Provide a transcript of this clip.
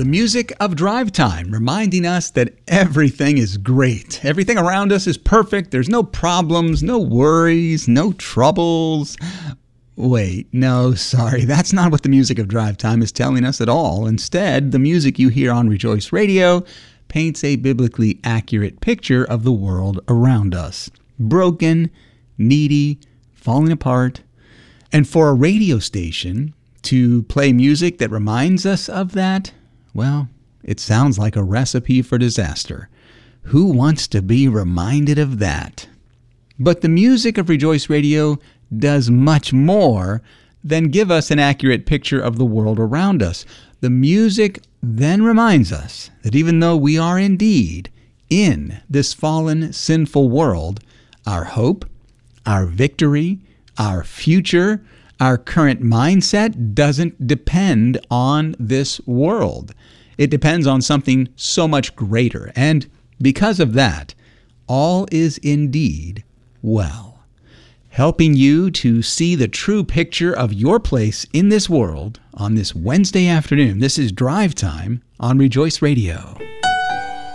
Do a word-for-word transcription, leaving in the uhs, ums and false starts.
the music of drive time, reminding us that everything is great. Everything around us is perfect. There's no problems, no worries, no troubles. Wait, no, sorry, that's not what the music of drive time is telling us at all. Instead, the music you hear on Rejoice Radio paints a biblically accurate picture of the world around us. Broken, needy, falling apart. And for a radio station to play music that reminds us of that, well, it sounds like a recipe for disaster. Who wants to be reminded of that? But the music of Rejoice Radio does much more than give us an accurate picture of the world around us. The music then reminds us that even though we are indeed in this fallen, sinful world, our hope, our victory, our future, our current mindset doesn't depend on this world. It depends on something so much greater. And because of that, all is indeed well. Helping you to see the true picture of your place in this world on this Wednesday afternoon. This is Drive Time on Rejoice Radio.